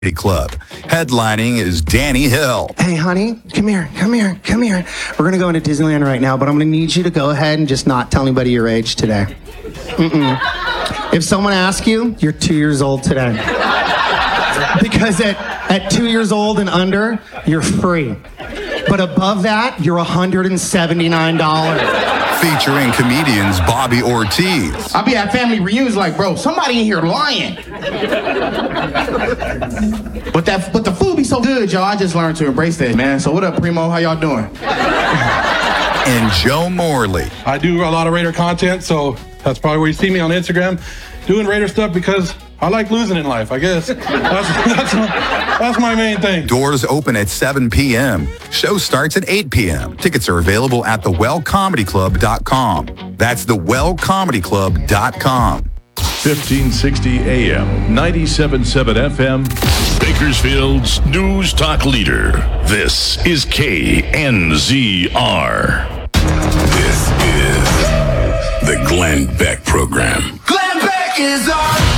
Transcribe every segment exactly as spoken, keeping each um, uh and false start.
Club. Headlining is Danny Hill. Hey, honey, come here, come here, come here. We're going to go into Disneyland right now, but I'm going to need you to go ahead and just not tell anybody your age today. Mm-mm. If someone asks you, you're two years old today. Because at, at two years old and under, you're free. But above that, you're one hundred seventy-nine dollars. Featuring comedians Bobby Ortiz. I'll be at family reunions like, bro, somebody in here lying. But that, but the food be so good, y'all. I just learned to embrace that, man. So what up, Primo? How y'all doing? And Joe Morley. I do a lot of Raider content, so that's probably where you see me on Instagram, doing Raider stuff because I like losing in life, I guess. That's, that's, my, that's my main thing. Doors open at seven p.m. Show starts at eight p.m. Tickets are available at the well comedy club dot com. That's the well comedy club dot com. fifteen sixty A M, ninety-seven point seven F M. Bakersfield's News Talk leader. This is K N Z R. This is the Glenn Beck Program. Glenn Beck is on.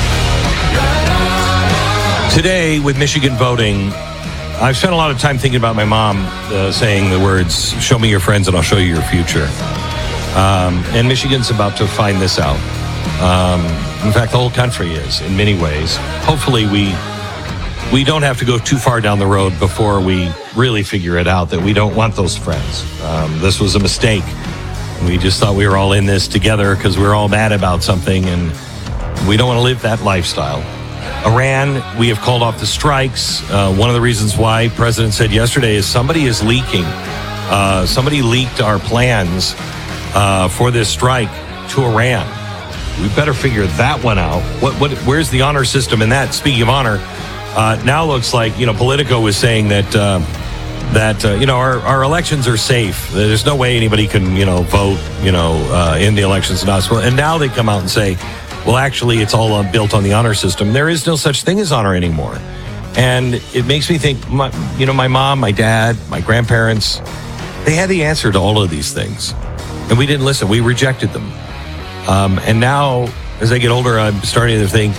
Today, with Michigan voting, I've spent a lot of time thinking about my mom uh, saying the words, show me your friends and I'll show you your future. Um, and Michigan's about to find this out. Um, in fact, the whole country is, in many ways. Hopefully, we we don't have to go too far down the road before we really figure it out that we don't want those friends. Um, this was a mistake. We just thought we were all in this together because we were all mad about something, and we don't want to live that lifestyle. Iran, we have called off the strikes. Uh, one of the reasons why President said yesterday is somebody is leaking. Uh, somebody leaked our plans uh, for this strike to Iran. We better figure that one out. What? What? Where's the honor system in that? Speaking of honor, uh, now looks like, you know, Politico was saying that uh, that uh, you know our, our elections are safe. There's no way anybody can, you know, vote, you know, uh, in the elections. And and now they come out and say, well, actually, it's all uh, built on the honor system. There is no such thing as honor anymore. And it makes me think, my, you know, my mom, my dad, my grandparents, they had the answer to all of these things. And we didn't listen. We rejected them. Um, and now, as I get older, I'm starting to think,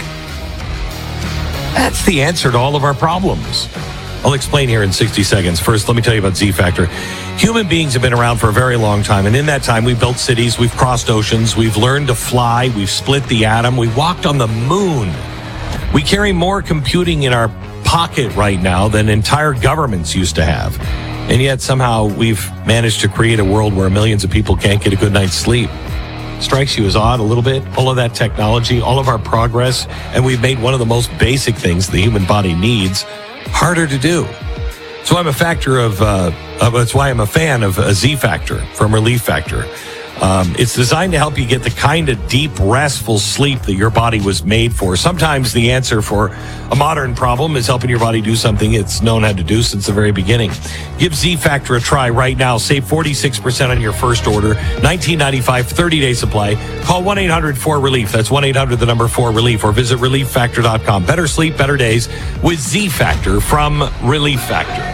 that's the answer to all of our problems. I'll explain here in sixty seconds. First, let me tell you about Z Factor. Human beings have been around for a very long time, and in that time, we've built cities, we've crossed oceans, we've learned to fly, we've split the atom, we walked on the moon. We carry more computing in our pocket right now than entire governments used to have. And yet, somehow, we've managed to create a world where millions of people can't get a good night's sleep. Strikes you as odd a little bit? All of that technology, all of our progress, and we've made one of the most basic things the human body needs harder to do. So I'm a factor of, uh, uh, that's why I'm a fan of a Z Factor from Relief Factor. Um, it's designed to help you get the kind of deep, restful sleep that your body was made for. Sometimes the answer for a modern problem is helping your body do something it's known how to do since the very beginning. Give Z Factor a try right now. Save forty-six percent on your first order. nineteen ninety-five, thirty-day supply. Call one eight hundred four relief. That's one eight hundred, the number four relief, or visit relief factor dot com. Better sleep, better days with Z Factor from Relief Factor.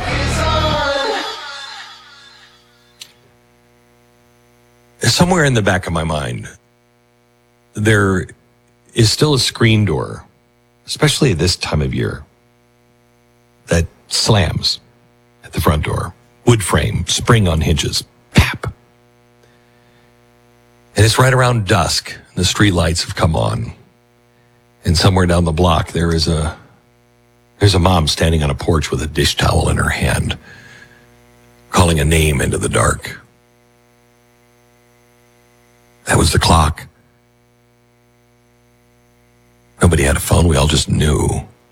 Somewhere in the back of my mind, there is still a screen door, especially at this time of year, that slams at the front door. Wood frame, spring on hinges, pap. And it's right around dusk. The street lights have come on. And somewhere down the block, there is a, there's a mom standing on a porch with a dish towel in her hand, calling a name into the dark. That was the clock. Nobody had a phone. We all just knew.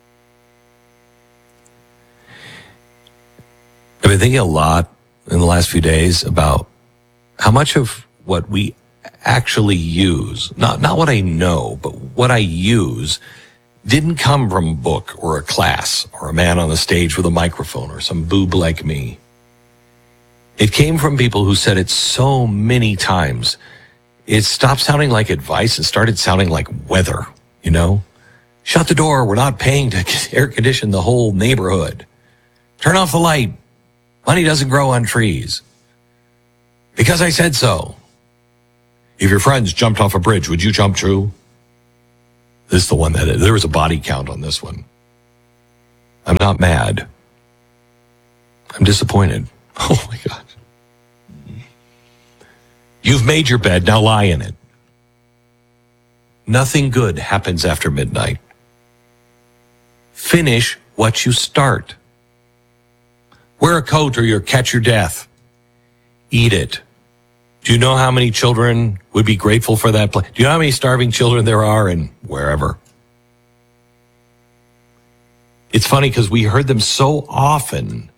I've been thinking a lot in the last few days about how much of what we actually use, not, not what I know, but what I use, didn't come from a book or a class or a man on the stage with a microphone or some boob like me. It came from people who said it so many times. It stopped sounding like advice and started sounding like weather, you know? Shut the door. We're not paying to air condition the whole neighborhood. Turn off the light. Money doesn't grow on trees. Because I said so. If your friends jumped off a bridge, would you jump too? This is the one that, there was a body count on this one. I'm not mad. I'm disappointed. Oh my God. You've made your bed, now lie in it. Nothing good happens after midnight. Finish what you start. Wear a coat or you'll catch your death. Eat it. Do you know how many children would be grateful for that plate? Do you know how many starving children there are in wherever? It's funny because we heard them so often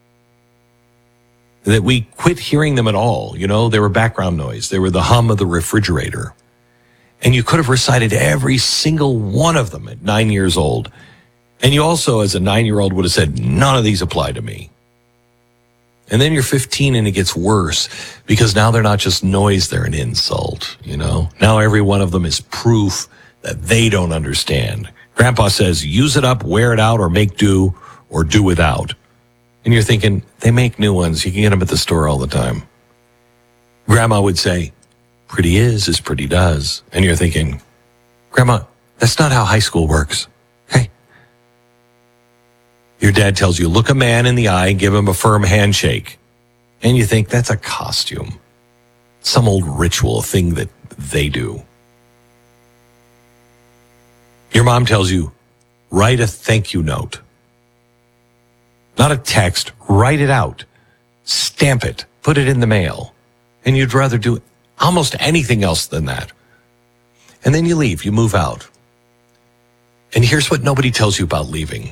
that we quit hearing them at all. You know, they were background noise. They were the hum of the refrigerator. And you could have recited every single one of them at nine years old. And you also, as a nine-year-old, would have said, none of these apply to me. And then you're fifteen and it gets worse because now they're not just noise, they're an insult, you know? Now every one of them is proof that they don't understand. Grandpa says, use it up, wear it out, or make do, or do without. And you're thinking, they make new ones. You can get them at the store all the time. Grandma would say, pretty is as pretty does. And you're thinking, Grandma, that's not how high school works. Hey. Your dad tells you, look a man in the eye and give him a firm handshake. And you think, that's a costume. Some old ritual, a thing that they do. Your mom tells you, write a thank you note. Not a text, write it out. Stamp it, put it in the mail. And you'd rather do almost anything else than that. And then you leave, you move out. And here's what nobody tells you about leaving.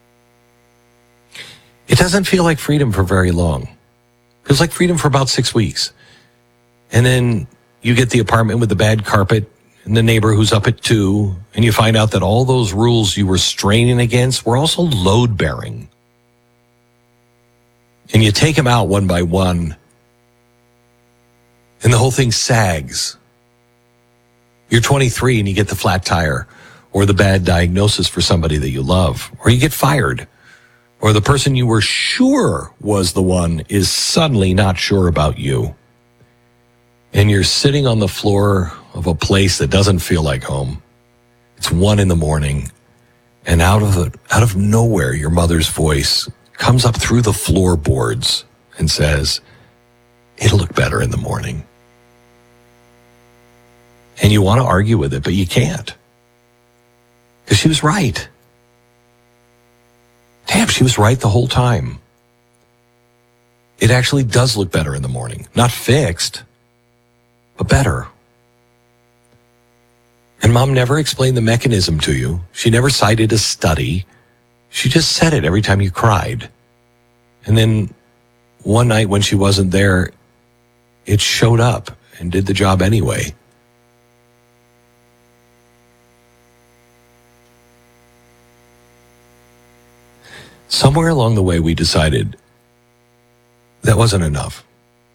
It doesn't feel like freedom for very long. It feels like freedom for about six weeks. And then you get the apartment with the bad carpet and the neighbor who's up at two, and you find out that all those rules you were straining against were also load-bearing. And you take them out one by one, and the whole thing sags. You're twenty-three and you get the flat tire, or the bad diagnosis for somebody that you love, or you get fired, or the person you were sure was the one is suddenly not sure about you. And you're sitting on the floor of a place that doesn't feel like home. It's one in the morning, and out of the, out of nowhere, your mother's voice comes up through the floorboards and says, it'll look better in the morning. And you want to argue with it, but you can't. Because she was right. Damn, she was right the whole time. It actually does look better in the morning. Not fixed, but better. And Mom never explained the mechanism to you. She never cited a study. She just said it every time you cried. And then one night when she wasn't there, it showed up and did the job anyway. Somewhere along the way, we decided that wasn't enough.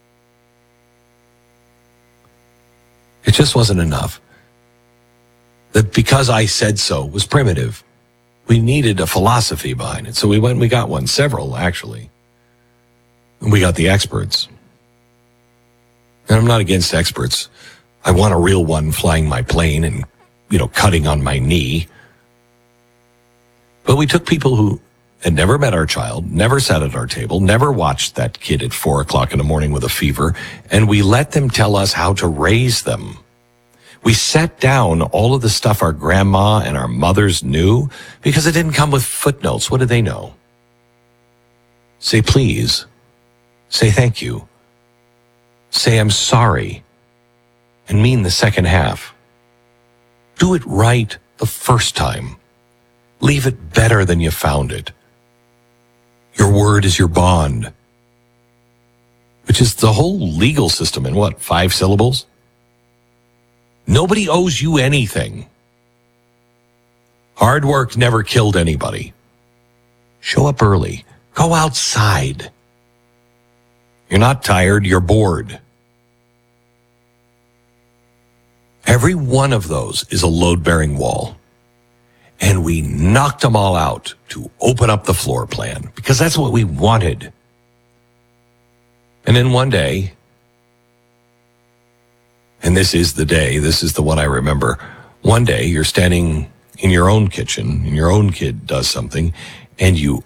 It just wasn't enough. That because I said so was primitive. We needed a philosophy behind it. So we went and we got one, several actually. And we got the experts. And I'm not against experts. I want a real one flying my plane and, you know, cutting on my knee. But we took people who had never met our child, never sat at our table, never watched that kid at four o'clock in the morning with a fever, and we let them tell us how to raise them. We set down all of the stuff our grandma and our mothers knew because it didn't come with footnotes. What did they know? Say please. Say thank you. Say I'm sorry. And mean the second half. Do it right the first time. Leave it better than you found it. Your word is your bond. Which is the whole legal system in what, five syllables? Nobody owes you anything. Hard work never killed anybody. Show up early. Go outside. You're not tired, you're bored. Every one of those is a load-bearing wall. And we knocked them all out to open up the floor plan because that's what we wanted. And then one day, and this is the day, this is the one I remember. One day you're standing in your own kitchen and your own kid does something and you